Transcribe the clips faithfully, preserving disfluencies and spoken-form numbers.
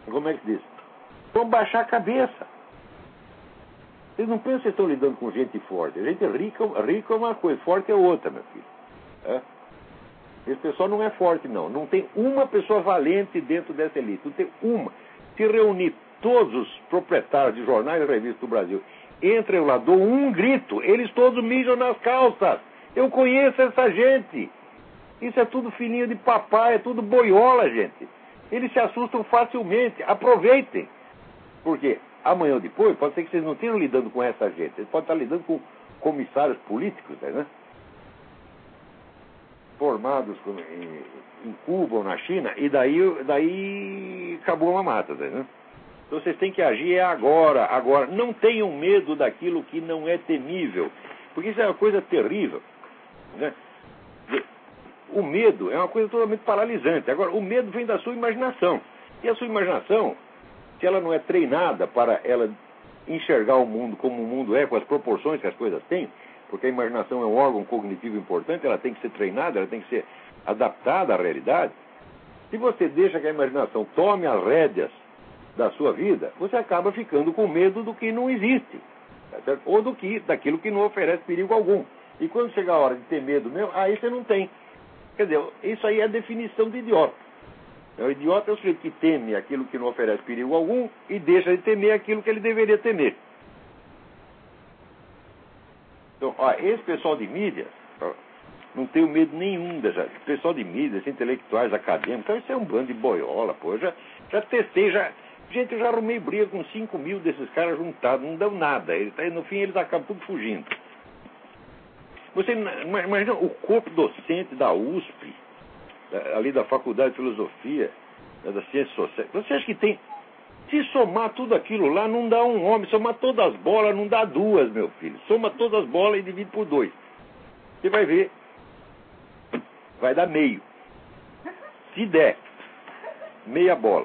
como é que diz? Vão baixar a cabeça. Vocês não pensam que estão lidando com gente forte. Gente rica, rica é uma coisa, forte é outra, meu filho. É? Esse pessoal não é forte, não. Não tem uma pessoa valente dentro dessa elite. Não tem uma. Se reunir todos os proprietários de jornais e revistas do Brasil, entre eu lá, dou um grito, eles todos mijam nas calças. Eu conheço essa gente. Isso é tudo filhinho de papai, é tudo boiola, gente. Eles se assustam facilmente. Aproveitem. Porque amanhã ou depois, pode ser que vocês não estejam lidando com essa gente. Vocês podem estar lidando com comissários políticos, né? Formados em, em Cuba ou na China, e daí, daí acabou a mamata, né? Então vocês têm que agir é agora, agora. Não tenham medo daquilo que não é temível, porque isso é uma coisa terrível, né? O medo é uma coisa totalmente paralisante. Agora, o medo vem da sua imaginação. E a sua imaginação, se ela não é treinada para ela enxergar o mundo como o mundo é, com as proporções que as coisas têm, porque a imaginação é um órgão cognitivo importante, ela tem que ser treinada, ela tem que ser adaptada à realidade. Se você deixa que a imaginação tome as rédeas da sua vida, você acaba ficando com medo do que não existe, tá certo? Ou do que, daquilo que não oferece perigo algum. E quando chegar a hora de ter medo mesmo, aí você não tem. Quer dizer, isso aí é a definição de idiota. O idiota é o sujeito que teme aquilo que não oferece perigo algum e deixa de temer aquilo que ele deveria temer. Então, ó, esse pessoal de mídia, ó, não tenho medo nenhum dessa. Pessoal de mídia, esses intelectuais, acadêmicos, então isso é um bando de boiola, pô. Eu já, já testei, já. Gente, eu já arrumei briga com cinco mil desses caras juntados, não dão nada. Eles, no fim, eles acabam tudo fugindo. Você imagina o corpo docente da U S P, ali da Faculdade de Filosofia, das Ciências Sociais. Você acha que tem... Se somar tudo aquilo lá, não dá um homem. Somar todas as bolas, não dá duas, meu filho. Soma todas as bolas e divide por dois. Você vai ver. Vai dar meio. Se der, meia bola.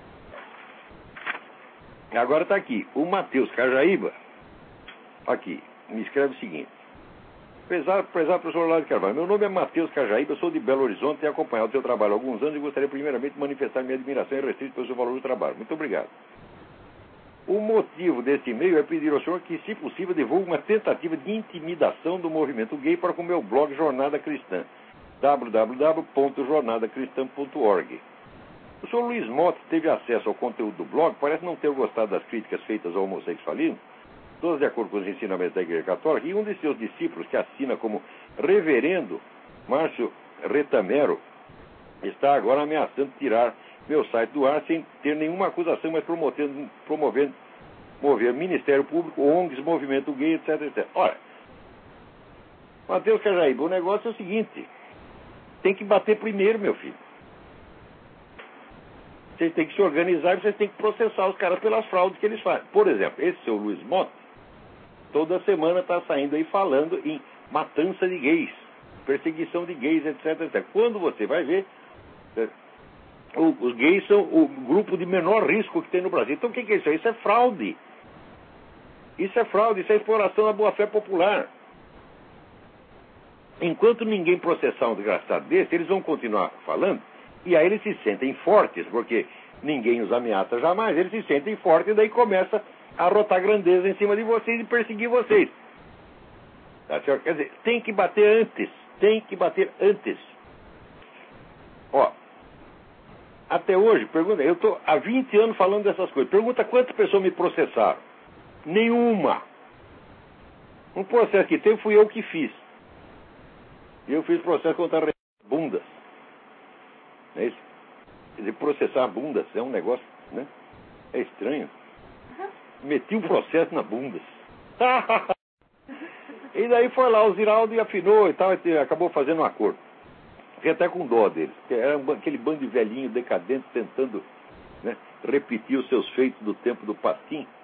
Agora está aqui. O Matheus Cajaíba, aqui, me escreve o seguinte. Prezado, prezado professor Olavo de Carvalho, meu nome é Matheus Cajaíba, sou de Belo Horizonte, tenho acompanhado o seu trabalho há alguns anos e gostaria primeiramente de manifestar minha admiração e respeito pelo seu valor do trabalho. Muito obrigado. O motivo deste e-mail é pedir ao senhor que, se possível, divulgue uma tentativa de intimidação do movimento gay para com o meu blog Jornada Cristã, w w w ponto jornada cristã ponto org. O senhor Luiz Motta teve acesso ao conteúdo do blog, parece não ter gostado das críticas feitas ao homossexualismo, todas de acordo com os ensinamentos da Igreja Católica, e um de seus discípulos, que assina como Reverendo Márcio Retamero, está agora ameaçando tirar meu site do ar sem ter nenhuma acusação, mas promovendo, promovendo mover Ministério Público, O N Gs, Movimento Gay, etc, etcétera. Olha, Matheus Cajaíba, o negócio é o seguinte, tem que bater primeiro, meu filho. Vocês têm que se organizar e vocês têm que processar os caras pelas fraudes que eles fazem. Por exemplo, esse seu Luiz Motta, toda semana está saindo aí falando em matança de gays, perseguição de gays, etc, etcétera. Quando você vai ver, os gays são o grupo de menor risco que tem no Brasil. Então o que é isso? Isso é fraude. Isso é fraude, isso é exploração da boa-fé popular. Enquanto ninguém processar um desgraçado desse, eles vão continuar falando, e aí eles se sentem fortes, porque ninguém os ameaça jamais, eles se sentem fortes e daí começa a rotar grandeza em cima de vocês e perseguir vocês. Tá certo? Quer dizer, tem que bater antes. Tem que bater antes. Ó, até hoje, pergunta, eu estou há vinte anos falando dessas coisas. Pergunta quantas pessoas me processaram. Nenhuma. Um processo que teve fui eu que fiz. Eu fiz processo contra bundas. Não é isso? Quer dizer, processar bundas é um negócio, né? É estranho. Meti um processo na bundas. E daí foi lá, o Ziraldo e afinou e tal, e acabou fazendo um acordo. Fiquei até com dó deles, porque era um, aquele bando de velhinho decadente tentando, né, repetir os seus feitos do tempo do Pasquim.